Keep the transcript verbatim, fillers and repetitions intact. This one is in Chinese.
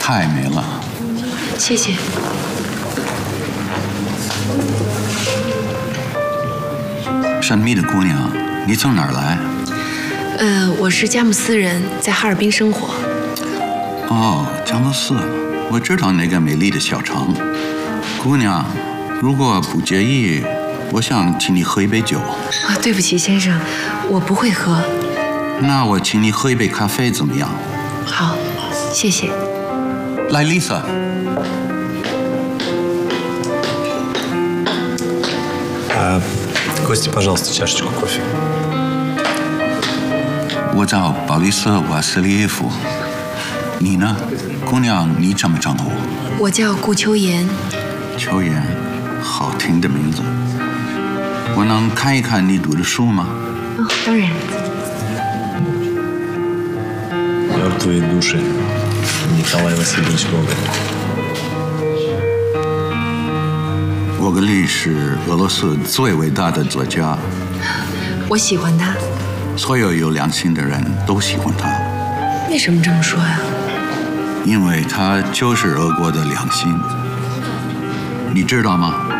太美了。 谢谢。 神秘的姑娘，你从哪儿来？ 呃，我是佳木斯人，在哈尔滨生活。 哦，佳木斯，我知道那个美丽的小城。姑娘，如果不介意，我想请你喝一杯酒。 啊，对不起，先生，我不会喝。 那我请你喝一杯咖啡怎么样？ 好，谢谢。 来 ，Lisa。 А, Кости, пожалуйста, чашечку кофе. 我叫鲍里斯·瓦斯利耶夫。你呢，姑娘？你怎么称呼？ 我叫顾秋妍。 秋妍，好听的名字。我能看一看你读的书吗？ 哦，当然。 Мертвые души. Николай Васильевич Гоголь. 沃格利是俄罗斯最伟大的作家。 我喜欢他。 所有有良心的人都喜欢他。 为什么这么说呀？ 因为他就是俄国的良心。你知道吗？